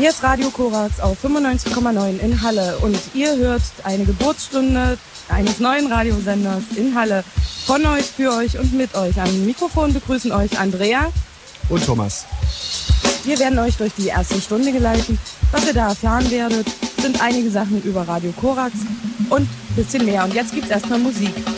Hier ist Radio Korax auf 95,9 in Halle und ihr hört eine Geburtsstunde eines neuen Radiosenders in Halle. Von euch, für euch und mit euch. Am Mikrofon begrüßen euch Andrea und Thomas. Wir werden euch durch die erste Stunde geleiten. Was ihr da erfahren werdet, sind einige Sachen über Radio Korax und ein bisschen mehr. Und jetzt gibt's erstmal Musik.